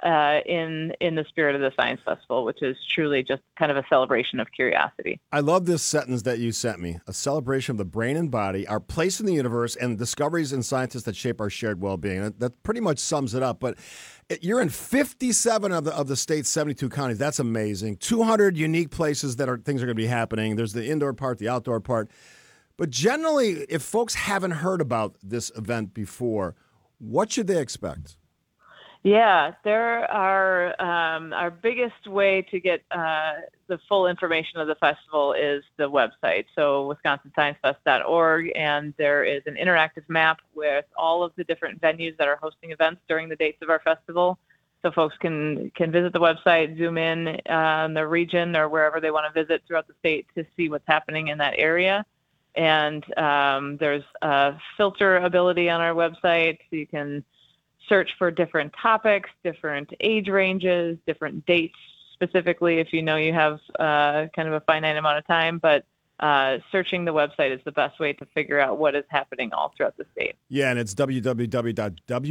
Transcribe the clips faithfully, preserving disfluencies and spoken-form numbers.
uh, in in the spirit of the Science Festival, which is truly just kind of a celebration of curiosity. I love this sentence that you sent me: a celebration of the brain and body, our place in the universe, and discoveries and scientists that shape our shared well-being. That, that pretty much sums it up. But you're in fifty-seven of the of the state's seventy-two counties. That's amazing. two hundred unique places that are things are going to be happening. There's the indoor part, the outdoor part. But generally, if folks haven't heard about this event before, what should they expect? Yeah, there are um, our biggest way to get uh, the full information of the festival is the website, so wisconsin science fest dot org, and there is an interactive map with all of the different venues that are hosting events during the dates of our festival. So folks can can visit the website, zoom in on the region or wherever they want to visit throughout the state to see what's happening in that area. And um, there's a filter ability on our website, so you can search for different topics, different age ranges, different dates specifically if you know you have uh, kind of a finite amount of time. But uh, searching the website is the best way to figure out what is happening all throughout the state. Yeah, and it's w w w dot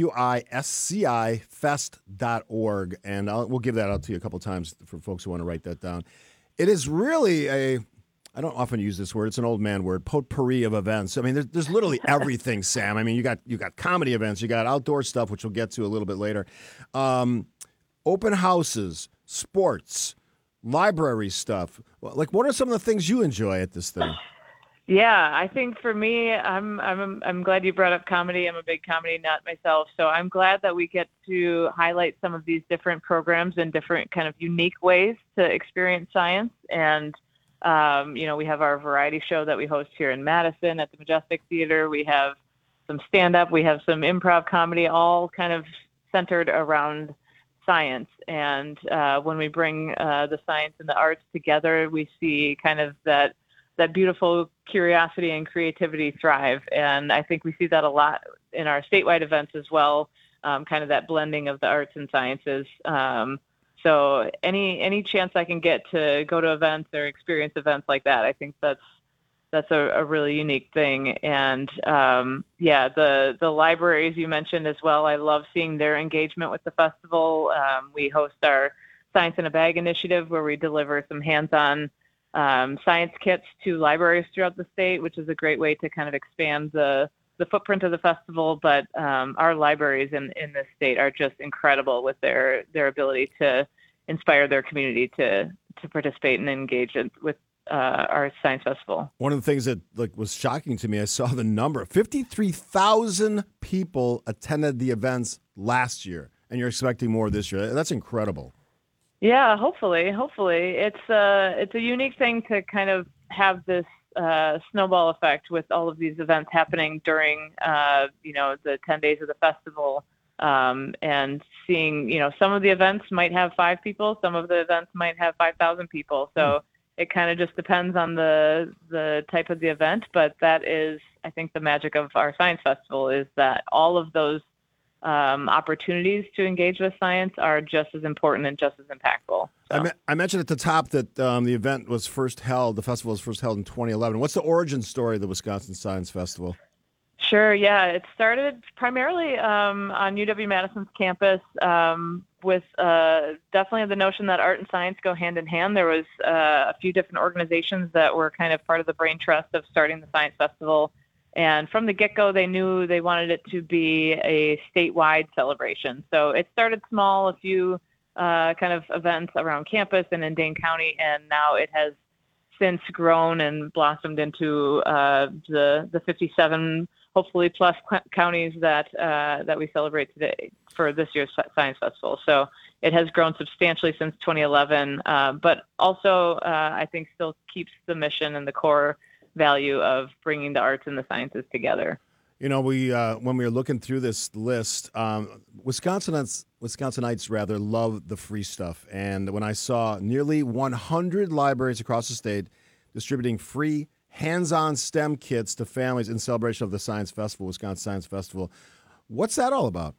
wisci fest dot org. And I'll, we'll give that out to you a couple times for folks who want to write that down. It is really a... I don't often use this word. It's an old man word, potpourri of events. I mean, there's, there's literally everything, Sam. I mean, you got you got comedy events, you got outdoor stuff, which we'll get to a little bit later, um, open houses, sports, library stuff. Like, what are some of the things you enjoy at this thing? Yeah, I think for me, I'm I'm I'm glad you brought up comedy. I'm a big comedy nut myself, so I'm glad that we get to highlight some of these different programs in different kind of unique ways to experience science. And Um, you know, we have our variety show that we host here in Madison at the Majestic Theater. We have some stand-up. We have some improv comedy, all kind of centered around science. And uh, when we bring uh, the science and the arts together, we see kind of that that beautiful curiosity and creativity thrive. And I think we see that a lot in our statewide events as well, um, kind of that blending of the arts and sciences. Um, So any any chance I can get to go to events or experience events like that, I think that's that's a, a really unique thing. And um, yeah, the the libraries you mentioned as well. I love seeing their engagement with the festival. Um, we host our Science in a Bag initiative, where we deliver some hands-on um, science kits to libraries throughout the state, which is a great way to kind of expand the the footprint of the festival. But um, our libraries in, in this state are just incredible with their, their ability to inspire their community to, to participate and engage in, with uh, our science festival. One of the things that like was shocking to me, I saw the number. fifty-three thousand people attended the events last year, and you're expecting more this year. That's incredible. Yeah, hopefully, hopefully. It's a, it's a unique thing to kind of have this Uh, snowball effect with all of these events happening during, uh, you know, the ten days of the festival, um, and seeing, you know, some of the events might have five people, some of the events might have five thousand people. So mm. it kind of just depends on the the type of the event. But that is, I think, the magic of our science festival is that all of those um, opportunities to engage with science are just as important and just as impactful. So. I, me- I mentioned at the top that um, the event was first held, the festival was first held in twenty eleven. What's the origin story of the Wisconsin Science Festival? Sure, yeah. It started primarily um, on U W-Madison's campus um, with uh, definitely the notion that art and science go hand in hand. There was uh, a few different organizations that were kind of part of the brain trust of starting the Science Festival. And from the get-go, they knew they wanted it to be a statewide celebration. So it started small, a few uh, kind of events around campus and in Dane County, and now it has since grown and blossomed into uh, the the fifty-seven, hopefully plus counties that uh, that we celebrate today for this year's Science Festival. So it has grown substantially since twenty eleven, uh, but also uh, I think still keeps the mission and the core value of bringing the arts and the sciences together. You know, we uh, when we were looking through this list, um, Wisconsinites, Wisconsinites rather love the free stuff. And when I saw nearly one hundred libraries across the state distributing free hands-on STEM kits to families in celebration of the Science Festival, Wisconsin Science Festival, what's that all about?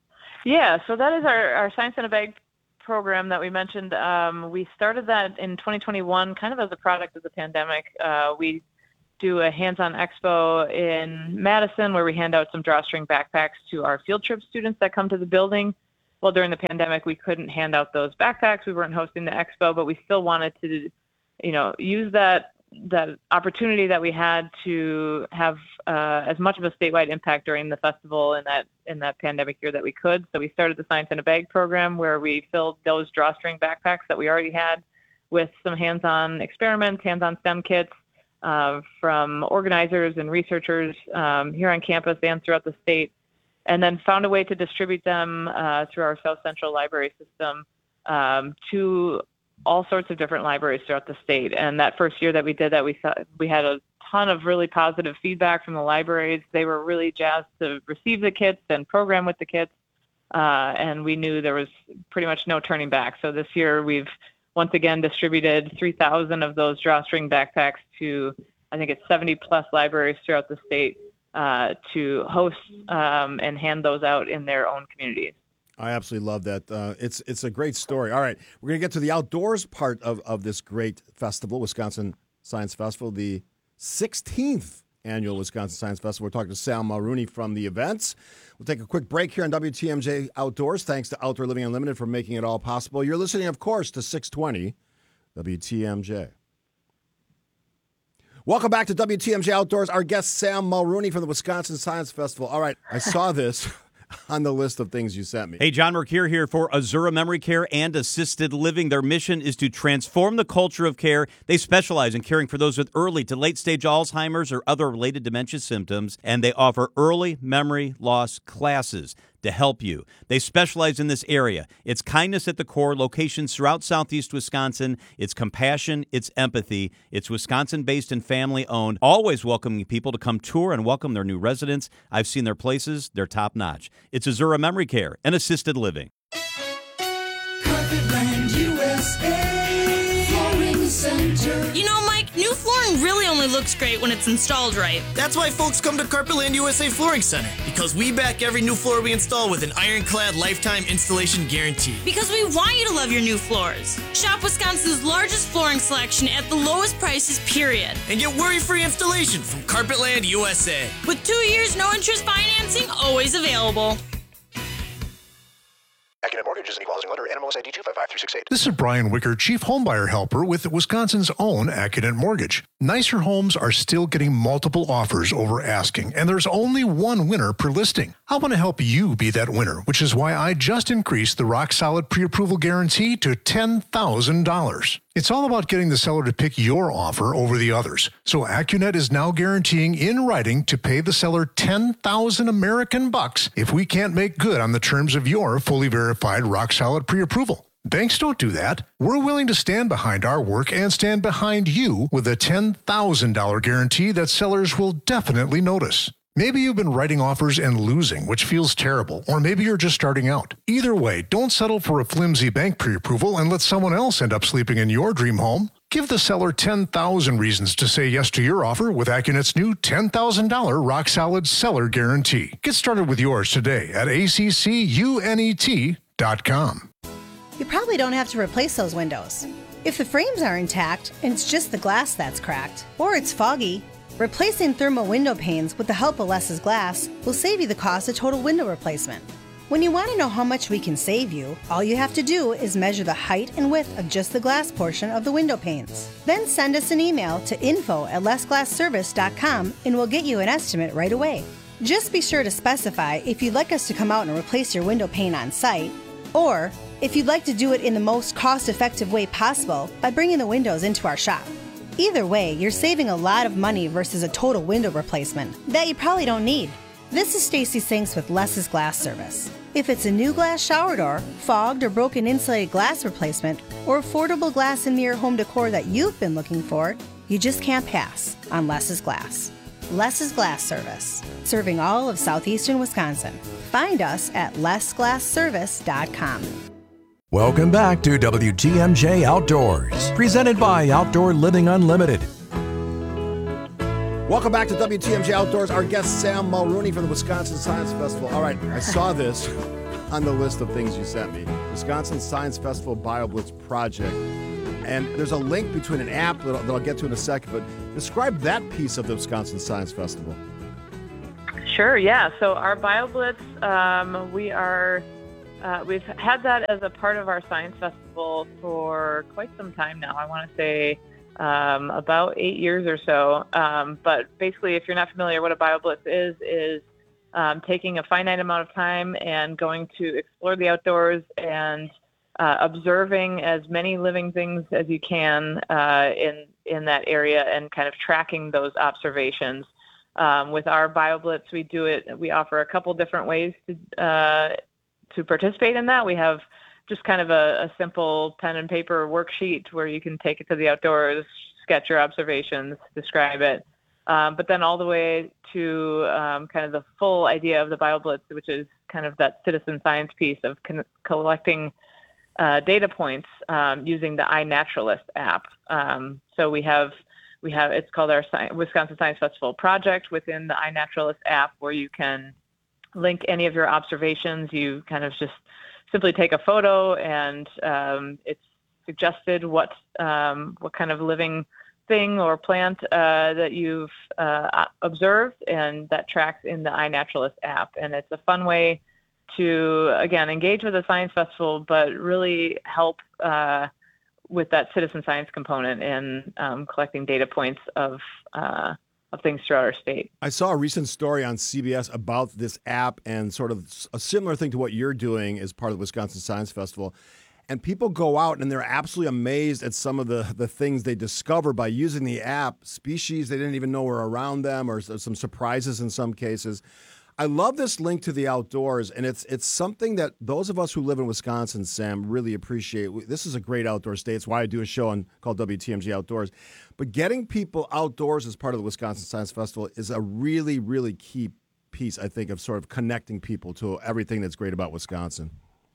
Yeah, so that is our, our Science in a Bag program that we mentioned. Um, we started that in twenty twenty-one, kind of as a product of the pandemic. Uh, we do a hands-on expo in Madison where we hand out some drawstring backpacks to our field trip students that come to the building. well, during the pandemic, we couldn't hand out those backpacks. We weren't hosting the expo, but we still wanted to, you know, use that that opportunity that we had to have uh, as much of a statewide impact during the festival in that in that pandemic year that we could. So we started the Science in a Bag program, where we filled those drawstring backpacks that we already had with some hands-on experiments, hands-on STEM kits uh, from organizers and researchers um, here on campus and throughout the state, and then found a way to distribute them uh, through our South Central library system um, to all sorts of different libraries throughout the state. And that first year that we did that, we saw, we had a ton of really positive feedback from the libraries. They were really jazzed to receive the kits and program with the kits. Uh, and we knew there was pretty much no turning back. So this year we've once again distributed three thousand of those drawstring backpacks to, I think it's seventy plus libraries throughout the state uh, to host um, and hand those out in their own communities. I absolutely love that. Uh, it's it's a great story. All right, we're going to get to the outdoors part of, of this great festival, Wisconsin Science Festival, the sixteenth annual Wisconsin Science Festival. We're talking to Sam Mulrooney from the events. We'll take a quick break here on W T M J Outdoors. Thanks to Outdoor Living Unlimited for making it all possible. You're listening, of course, to six twenty W T M J. Welcome back to W T M J Outdoors. Our guest, Sam Mulrooney from the Wisconsin Science Festival. All right, I saw this on the list of things you sent me. Hey, John Mercure here for Azura Memory Care and Assisted Living. Their mission is to transform the culture of care. They specialize in caring for those with early to late-stage Alzheimer's or other related dementia symptoms, and they offer early memory loss classes to help you. They specialize in this area. It's kindness at the core, locations throughout southeast Wisconsin. It's compassion, it's empathy. It's Wisconsin-based and family-owned, always welcoming people to come tour and welcome their new residents. I've seen their places. They're top-notch. It's Azura Memory Care and Assisted Living. Carpetland U S A Flooring Center. You know, Mike, new flooring really only looks great when it's installed right. That's why folks come to Carpetland U S A Flooring Center, because we back every new floor we install with an ironclad lifetime installation guarantee. Because we want you to love your new floors. Shop Wisconsin's largest flooring selection at the lowest prices, period. And get worry-free installation from Carpetland U S A. With two years no interest financing always available. Accunet Mortgage is an equal housing lender. N M L S I D two five five three six eight. This is Brian Wicker, Chief Homebuyer Helper with Wisconsin's own Accunet Mortgage. Nicer homes are still getting multiple offers over asking, and there's only one winner per listing. I want to help you be that winner, which is why I just increased the Rock Solid Pre-Approval Guarantee to ten thousand dollars. It's all about getting the seller to pick your offer over the others. So Accunet is now guaranteeing in writing to pay the seller ten thousand American bucks if we can't make good on the terms of your fully verified Rock Solid Pre-Approval. Banks don't do that. We're willing to stand behind our work and stand behind you with a ten thousand dollars guarantee that sellers will definitely notice. Maybe you've been writing offers and losing, which feels terrible, or maybe you're just starting out. Either way, don't settle for a flimsy bank pre-approval and let someone else end up sleeping in your dream home. Give the seller ten thousand reasons to say yes to your offer with Accunet's new ten thousand dollars Rock Solid Seller Guarantee. Get started with yours today at A C C U N E T dot com. You probably don't have to replace those windows. If the frames are intact and it's just the glass that's cracked, or it's foggy, replacing thermal window panes with the help of Less's Glass will save you the cost of total window replacement. When you want to know how much we can save you, all you have to do is measure the height and width of just the glass portion of the window panes. Then send us an email to info at less glass service dot com and we'll get you an estimate right away. Just be sure to specify if you'd like us to come out and replace your window pane on site, or if you'd like to do it in the most cost-effective way possible by bringing the windows into our shop. Either way, you're saving a lot of money versus a total window replacement that you probably don't need. This is Stacy Sinks with Less's Glass Service. If it's a new glass shower door, fogged or broken insulated glass replacement, or affordable glass and mirror home decor that you've been looking for, you just can't pass on Less's Glass. Less's Glass Service, serving all of southeastern Wisconsin. Find us at less glass service dot com. Welcome back to W T M J Outdoors, presented by Outdoor Living Unlimited. Welcome back to W T M J Outdoors. Our guest, Sam Mulrooney from the Wisconsin Science Festival. All right, I saw this on the list of things you sent me. Wisconsin Science Festival BioBlitz Project. And there's a link between an app that I'll, that I'll get to in a second, but describe that piece of the Wisconsin Science Festival. Sure, yeah. So our BioBlitz, um, we are Uh, we've had that as a part of our science festival for quite some time now. I want to say um, about eight years or so. Um, but basically, if you're not familiar, what a BioBlitz is, is um, taking a finite amount of time and going to explore the outdoors and uh, observing as many living things as you can uh, in, in that area and kind of tracking those observations. Um, with our BioBlitz, we do it, we offer a couple different ways to uh, to participate in that. We have just kind of a, a simple pen and paper worksheet where you can take it to the outdoors, sketch your observations, describe it. Um, but then all the way to um, kind of the full idea of the BioBlitz, which is kind of that citizen science piece of con- collecting uh, data points um, using the iNaturalist app. Um, so we have, we have, it's called our Sci- Wisconsin Science Festival project within the iNaturalist app, where you can link any of your observations. You kind of just simply take a photo, and um, it's suggested what um, what kind of living thing or plant uh, that you've uh, observed, and that tracks in the iNaturalist app. And it's a fun way to, again, engage with the science festival, but really help uh, with that citizen science component in um, collecting data points of uh, of things throughout our state. I saw a recent story on C B S about this app and sort of a similar thing to what you're doing as part of the Wisconsin Science Festival. And people go out and they're absolutely amazed at some of the, the things they discover by using the app, species they didn't even know were around them, or some surprises in some cases. I love this link to the outdoors, and it's it's something that those of us who live in Wisconsin, Sam, really appreciate. This is a great outdoor state. It's why I do a show on called W T M J Outdoors. But getting people outdoors as part of the Wisconsin Science Festival is a really, really key piece, I think, of sort of connecting people to everything that's great about Wisconsin.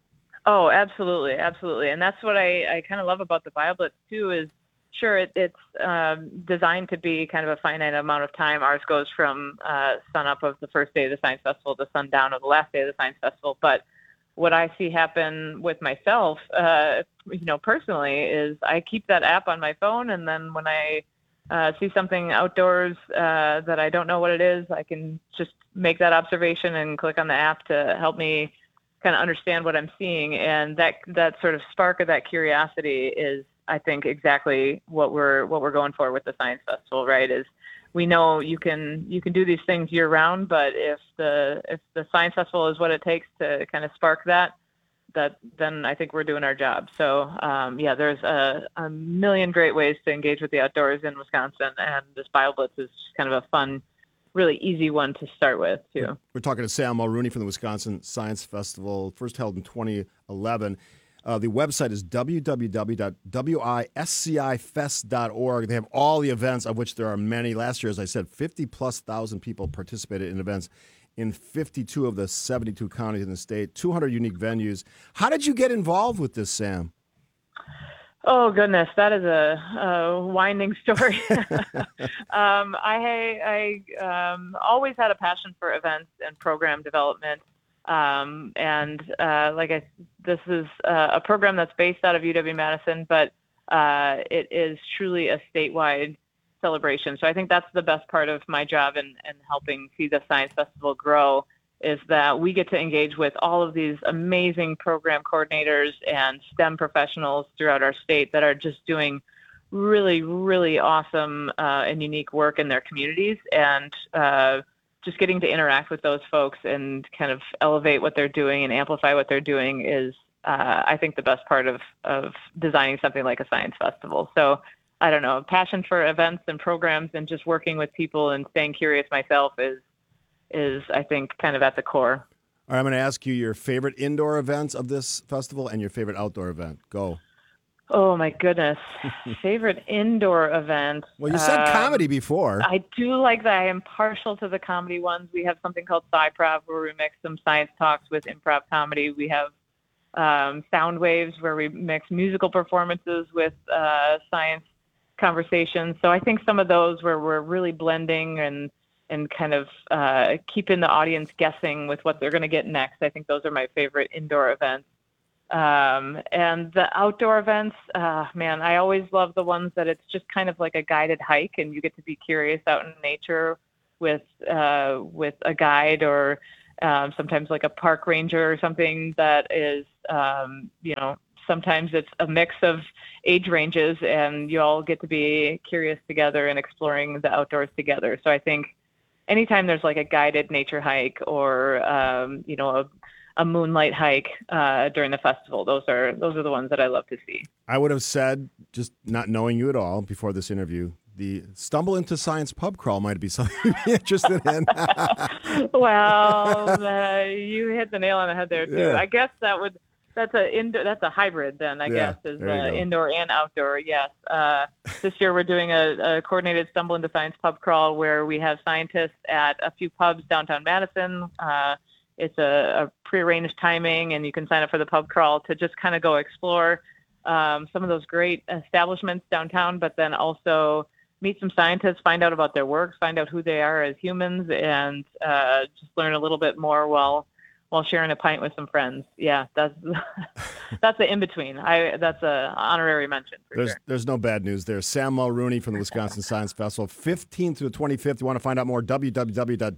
Oh, absolutely, absolutely. And that's what I, I kind of love about the BioBlitz, too, is sure, it, it's um, designed to be kind of a finite amount of time. Ours goes from uh, sun up of the first day of the Science Festival to sundown of the last day of the Science Festival. But what I see happen with myself, uh, you know, personally, is I keep that app on my phone, and then when I uh, see something outdoors uh, that I don't know what it is, I can just make that observation and click on the app to help me kind of understand what I'm seeing. And that that sort of spark of that curiosity is, I think, exactly what we're what we're going for with the Science Festival, right? Is we know you can you can do these things year round, but if the if the Science Festival is what it takes to kind of spark that, that then I think we're doing our job. So um, yeah, there's a, a million great ways to engage with the outdoors in Wisconsin, and this BioBlitz is just kind of a fun, really easy one to start with too. We're talking to Sam Mulrooney from the Wisconsin Science Festival, first held in twenty eleven. Uh, the website is w w w dot wisci fest dot org. They have all the events, of which there are many. Last year, as I said, fifty plus thousand people participated in events in fifty-two of the seventy-two counties in the state, two hundred unique venues. How did you get involved with this, Sam? Oh, goodness, that is a, a winding story. um, I, I um, always had a passion for events and program development. Um, and uh, like I, this is uh, a program that's based out of U W-Madison, but uh, it is truly a statewide celebration. So I think that's the best part of my job in, in helping see the Science Festival grow, is that we get to engage with all of these amazing program coordinators and STEM professionals throughout our state that are just doing really, really awesome uh, and unique work in their communities. And uh, just getting to interact with those folks and kind of elevate what they're doing and amplify what they're doing is, uh, I think, the best part of, of designing something like a science festival. So I don't know, passion for events and programs and just working with people and staying curious myself is, is I think, kind of at the core. All right, I'm going to ask you your favorite indoor events of this festival and your favorite outdoor event. Go. Oh, my goodness. Favorite indoor event. Well, you said um, comedy before. I do like that. I am partial to the comedy ones. We have something called SciProv, where we mix some science talks with improv comedy. We have um, Sound Waves, where we mix musical performances with uh, science conversations. So I think some of those where we're really blending and and kind of uh, keeping the audience guessing with what they're going to get next. I think those are my favorite indoor events. Um, and the outdoor events, uh, man, I always love the ones that it's just kind of like a guided hike, and you get to be curious out in nature with uh, with a guide, or um, sometimes like a park ranger or something that is, um, you know, sometimes it's a mix of age ranges, and you all get to be curious together and exploring the outdoors together. So I think anytime there's like a guided nature hike or, um, you know, a, a moonlight hike uh, during the festival, those are those are the ones that I love to see. I would have said, just not knowing you at all before this interview, the Stumble into Science pub crawl might be something you'd be interested in. Well, uh, you hit the nail on the head there too. Yeah. I guess that would that's a indoor that's a hybrid then. I Yeah, guess is there you uh, go. indoor and outdoor. Yes. Uh, this year we're doing a, a coordinated Stumble into Science pub crawl where we have scientists at a few pubs downtown Madison. Uh, it's a, a prearranged timing, and you can sign up for the pub crawl to just kind of go explore um, some of those great establishments downtown, but then also meet some scientists, find out about their work, find out who they are as humans, and uh, just learn a little bit more while while sharing a pint with some friends. Yeah, that's that's the in between. I that's a honorary mention for There's sure. there's no bad news there. Sam Mulrooney from the Wisconsin Science Festival, fifteenth to the twenty-fifth. You want to find out more? w w w dot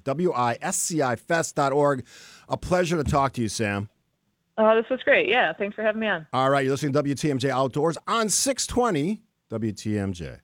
wisci fest dot org. A pleasure to talk to you, Sam. Oh, this was great. Yeah, thanks for having me on. All right, you're listening to W T M J Outdoors on six twenty W T M J.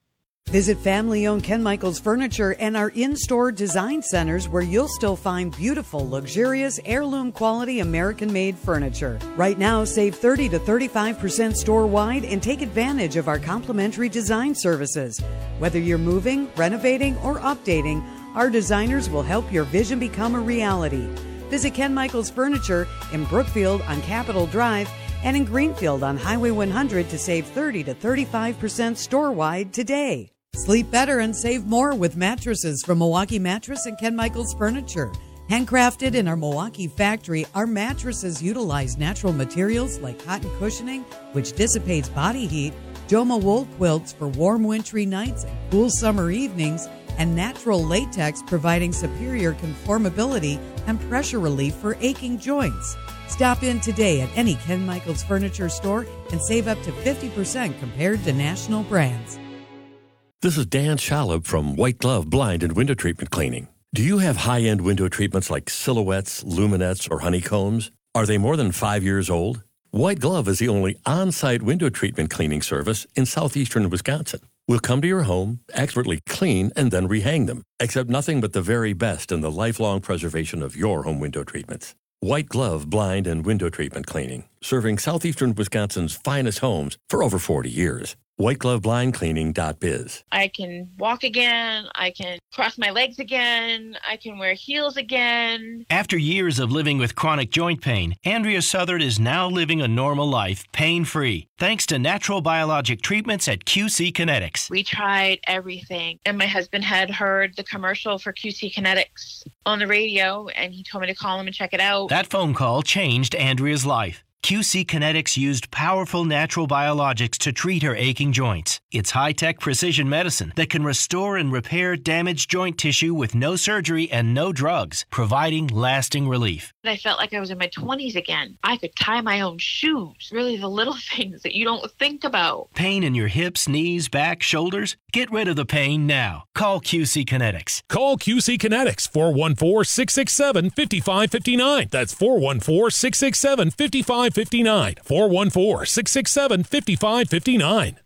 Visit family-owned Ken Michaels Furniture and our in-store design centers where you'll still find beautiful, luxurious, heirloom-quality American-made furniture. Right now, save thirty to thirty-five percent store-wide and take advantage of our complimentary design services. Whether you're moving, renovating, or updating, our designers will help your vision become a reality. Visit Ken Michaels Furniture in Brookfield on Capitol Drive and in Greenfield on Highway one hundred to save thirty to thirty-five percent store-wide today. Sleep better and save more with mattresses from Milwaukee Mattress and Ken Michaels Furniture. Handcrafted in our Milwaukee factory, our mattresses utilize natural materials like cotton cushioning, which dissipates body heat, Joma wool quilts for warm wintry nights and cool summer evenings, and natural latex providing superior conformability and pressure relief for aching joints. Stop in today at any Ken Michaels Furniture store and save up to fifty percent compared to national brands. This is Dan Shalhoub from White Glove Blind and Window Treatment Cleaning. Do you have high-end window treatments like silhouettes, luminettes, or honeycombs? Are they more than five years old? White Glove is the only on-site window treatment cleaning service in southeastern Wisconsin. We'll come to your home, expertly clean, and then rehang them. Accept nothing but the very best in the lifelong preservation of your home window treatments. White Glove Blind and Window Treatment Cleaning, serving southeastern Wisconsin's finest homes for over forty years. white glove blind cleaning dot biz. I can walk again. I can cross my legs again. I can wear heels again. After years of living with chronic joint pain, Andrea Southard is now living a normal life, pain-free, thanks to natural biologic treatments at Q C Kinetics. We tried everything, and my husband had heard the commercial for Q C Kinetics on the radio, and he told me to call him and check it out. That phone call changed Andrea's life. Q C Kinetics used powerful natural biologics to treat her aching joints. It's high-tech precision medicine that can restore and repair damaged joint tissue with no surgery and no drugs, providing lasting relief. I felt like I was in my twenties again. I could tie my own shoes. Really the little things that you don't think about. Pain in your hips, knees, back, shoulders? Get rid of the pain now. Call Q C Kinetics. Call Q C Kinetics, four one four, six six seven, five five five nine. That's four one four, six six seven, five five five nine. four one four, six six seven, five five five nine.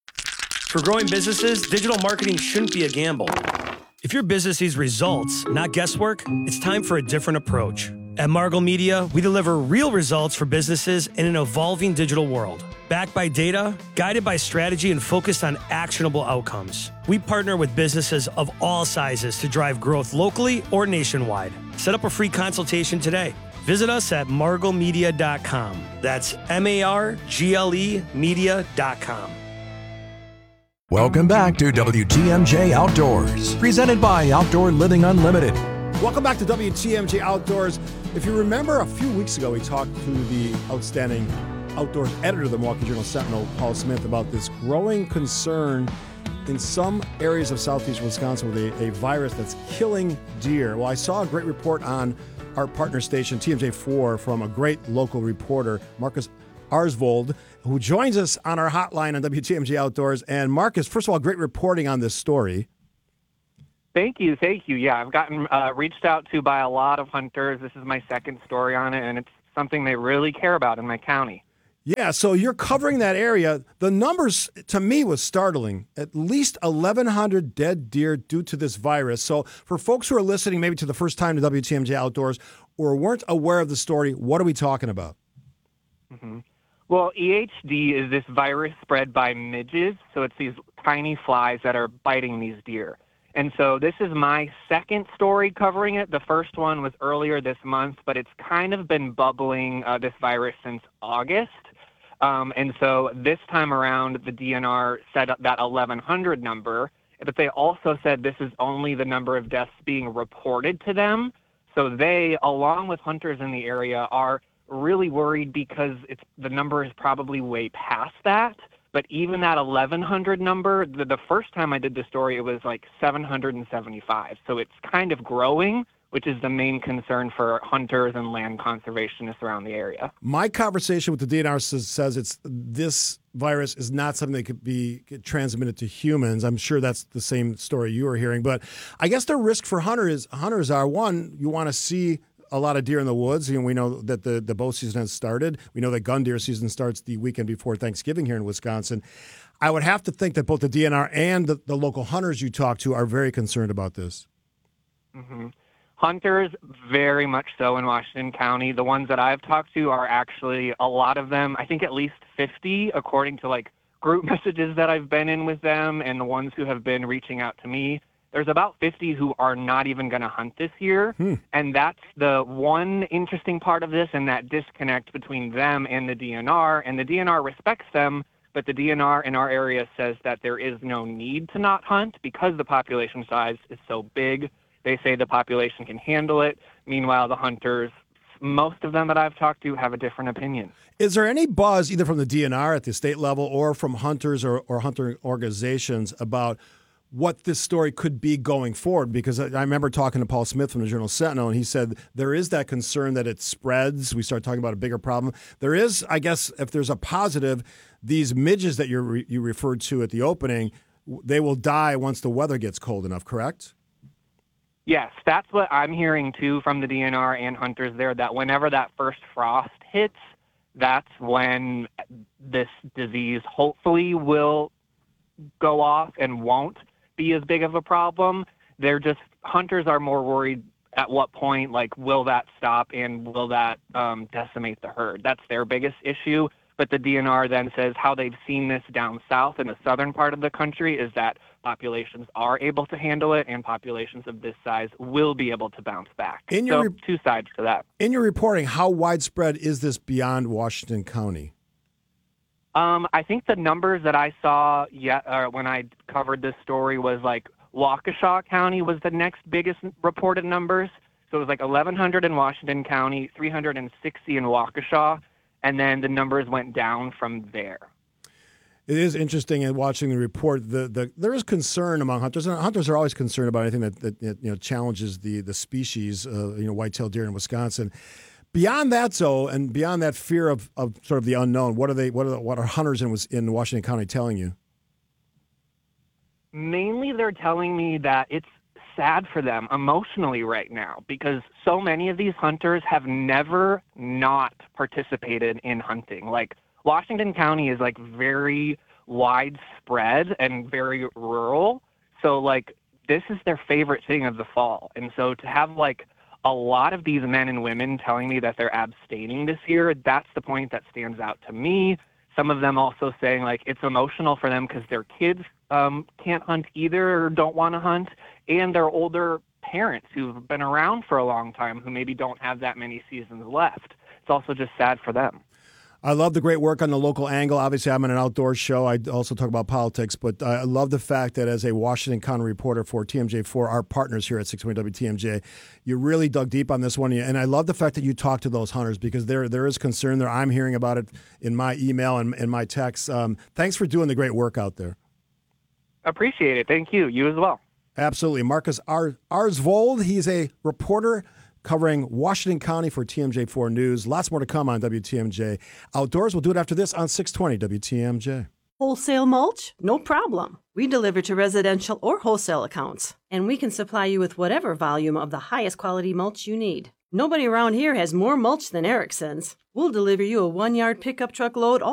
For growing businesses, digital marketing shouldn't be a gamble. If your business needs results, not guesswork, it's time for a different approach. At Margle Media, we deliver real results for businesses in an evolving digital world. Backed by data, guided by strategy, and focused on actionable outcomes. We partner with businesses of all sizes to drive growth locally or nationwide. Set up a free consultation today. Visit us at margle media dot com. That's M A R G L E media dot com. Welcome back to W T M J Outdoors, presented by Outdoor Living Unlimited. Welcome back to W T M J Outdoors. If you remember, a few weeks ago, we talked to the outstanding outdoors editor of the Milwaukee Journal Sentinel, Paul Smith, about this growing concern in some areas of southeast Wisconsin with a, a virus that's killing deer. Well, I saw a great report on our partner station, T M J four, from a great local reporter, Marcus Arsvold, who joins us on our hotline on W T M J Outdoors. And Marcus, first of all, great reporting on this story. Thank you, thank you. Yeah, I've gotten uh, reached out to by a lot of hunters. This is my second story on it, and it's something they really care about in my county. Yeah, so you're covering that area. The numbers, to me, was startling. At least eleven hundred dead deer due to this virus. So for folks who are listening maybe to the first time to W T M J Outdoors or weren't aware of the story, what are we talking about? Mm-hmm. Well, E H D is this virus spread by midges, so it's these tiny flies that are biting these deer. And so this is my second story covering it. The first one was earlier this month, but it's kind of been bubbling, uh, this virus, since August. Um, and so this time around, the D N R said that eleven hundred number, but they also said this is only the number of deaths being reported to them. So they, along with hunters in the area, are really worried because it's the number is probably way past that. But even that eleven hundred number, the, the first time I did the story, it was like seven hundred seventy-five. So it's kind of growing, which is the main concern for hunters and land conservationists around the area. My conversation with the D N R says, says it's this virus is not something that could be transmitted to humans. I'm sure that's the same story you were hearing. But I guess the risk for hunters, hunters are, one, you want to see a lot of deer in the woods. You know, we know that the, the bow season has started. We know that gun deer season starts the weekend before Thanksgiving here in Wisconsin. I would have to think that both the D N R and the, the local hunters you talk to are very concerned about this. Mm-hmm. Hunters, very much so in Washington County. The ones that I've talked to are actually, a lot of them, I think at least fifty, according to like group messages that I've been in with them and the ones who have been reaching out to me. There's about fifty who are not even going to hunt this year. Hmm. And that's the one interesting part of this, and that disconnect between them and the D N R. And the D N R respects them, but the D N R in our area says that there is no need to not hunt because the population size is so big. They say the population can handle it. Meanwhile, the hunters, most of them that I've talked to, have a different opinion. Is there any buzz either from the D N R at the state level or from hunters or, or hunter organizations about what this story could be going forward? Because I remember talking to Paul Smith from the Journal Sentinel, and he said there is that concern that it spreads. We start talking about a bigger problem. There is, I guess, if there's a positive, these midges that you you referred to at the opening, they will die once the weather gets cold enough, correct? Yes, that's what I'm hearing, too, from the D N R and hunters there, that whenever that first frost hits, that's when this disease hopefully will go off and won't be as big of a problem. They're just, hunters are more worried at what point, like, will that stop and will that um, decimate the herd? That's their biggest issue. But the D N R then says how they've seen this down south in the southern part of the country is that populations are able to handle it, and populations of this size will be able to bounce back. In your so re- two sides to that. In your reporting, how widespread is this beyond Washington County? Um, I think the numbers that I saw yet, uh, when I covered this story was like Waukesha County was the next biggest reported numbers. So it was like eleven hundred in Washington County, three hundred sixty in Waukesha, and then the numbers went down from there. It is interesting in watching the report. The, the there is concern among hunters, and hunters are always concerned about anything that, that you know challenges the the species, uh, you know, white-tailed deer in Wisconsin. Beyond that, though, and beyond that fear of, of sort of the unknown, what are they? What are what are hunters in in Washington County telling you? Mainly, they're telling me that it's sad for them emotionally right now because so many of these hunters have never not participated in hunting. Like Washington County is like very widespread and very rural. So like this is their favorite thing of the fall. And so to have like a lot of these men and women telling me that they're abstaining this year, that's the point that stands out to me. Some of them also saying like it's emotional for them because their kids um, can't hunt either or don't want to hunt, and their older parents who've been around for a long time who maybe don't have that many seasons left. It's also just sad for them. I love the great work on the local angle. Obviously, I'm in an outdoors show. I also talk about politics, but I love the fact that as a Washington County reporter for T M J four, our partners here at six twenty W T M J, you really dug deep on this one. And I love the fact that you talked to those hunters because there there is concern there. I'm hearing about it in my email and in my texts. Um, thanks for doing the great work out there. Appreciate it. Thank you. You as well. Absolutely. Marcus Ar- Arsvold, he's a reporter covering Washington County for T M J four News. Lots more to come on W T M J Outdoors. We'll do it after this on six twenty W T M J. Wholesale mulch? No problem. We deliver to residential or wholesale accounts, and we can supply you with whatever volume of the highest quality mulch you need. Nobody around here has more mulch than Erickson's. We'll deliver you a one-yard pickup truck load all